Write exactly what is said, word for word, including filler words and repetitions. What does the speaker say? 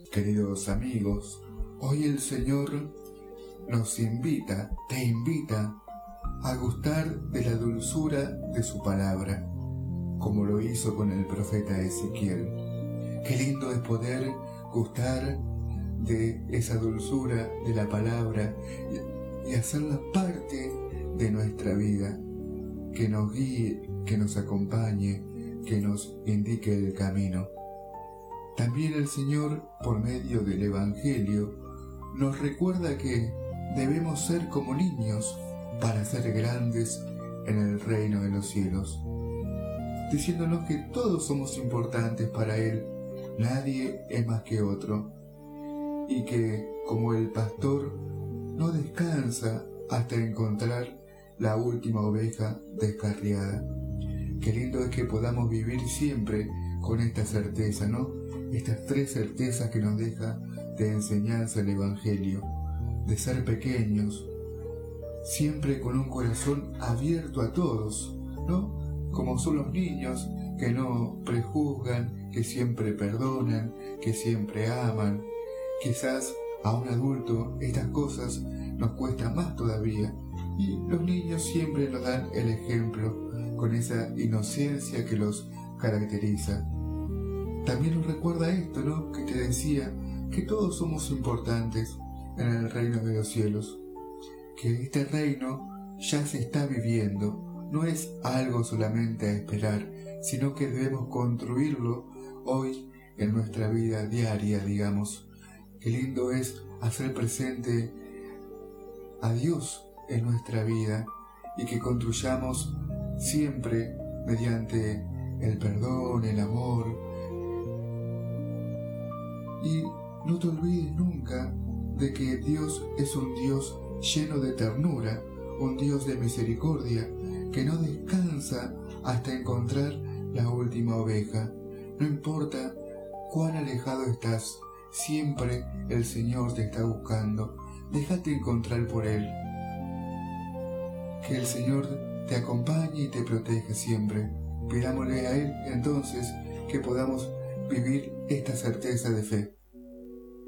Queridos amigos, hoy el Señor nos invita, te invita a gustar de la dulzura de su palabra, como lo hizo con el profeta Ezequiel. Qué lindo es poder gustar de esa dulzura de la palabra y hacerla parte de nuestra vida, que nos guíe, que nos acompañe, que nos indique el camino. También el Señor, por medio del Evangelio, nos recuerda que debemos ser como niños para ser grandes en el reino de los cielos, diciéndonos que todos somos importantes para Él, nadie es más que otro, y que, como el pastor, no descansa hasta encontrar la última oveja descarriada. Qué lindo es que podamos vivir siempre con esta certeza, ¿no? Estas tres certezas que nos deja de enseñanza el Evangelio, de ser pequeños, siempre con un corazón abierto a todos, ¿no? Como son los niños que no prejuzgan, que siempre perdonan, que siempre aman. Quizás a un adulto estas cosas nos cuestan más todavía, y los niños siempre nos dan el ejemplo con esa inocencia que los caracteriza. También nos recuerda esto, ¿no? Que te decía que todos somos importantes en el reino de los cielos, que este reino ya se está viviendo, no es algo solamente a esperar, sino que debemos construirlo hoy en nuestra vida diaria, digamos. Qué lindo es hacer presente a Dios en nuestra vida y que construyamos siempre mediante el perdón, el amor. Y no te olvides nunca de que Dios es un Dios lleno de ternura, un Dios de misericordia, que no descansa hasta encontrar la última oveja. No importa cuán alejado estás, siempre el Señor te está buscando. Déjate encontrar por Él. Que el Señor te acompañe y te protege siempre. Pidámosle a Él entonces que podamos vivir esta certeza de fe.